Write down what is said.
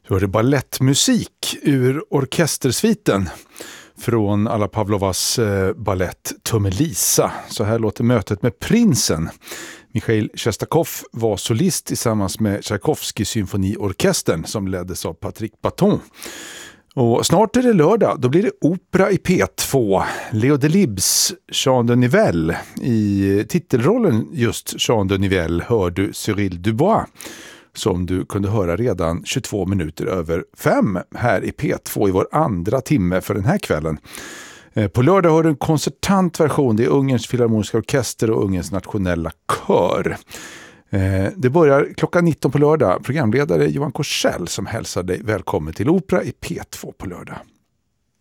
hörde ballettmusik ur orkestersviten från Alla Pavlovas ballett Tummelisa. Så här låter mötet med prinsen. Mikhail Sjostakov var solist tillsammans med Tchaikovsky-symfoniorkestern som leddes av Patrick Baton. Och snart är det lördag, då blir det opera i P2. Leo Delibes Jean de Nivelle. I titelrollen just Jean de Nivelle hör du Cyril Dubois, som du kunde höra redan 22 minuter över 5 här i P2 i vår andra timme för den här kvällen. På lördag hör du en koncertant version. Det är Ungerns filharmoniska orkester och Ungerns nationella kör. Det börjar klockan 19 på lördag. Programledare Johan Korsell som hälsar dig välkommen till opera i P2 på lördag.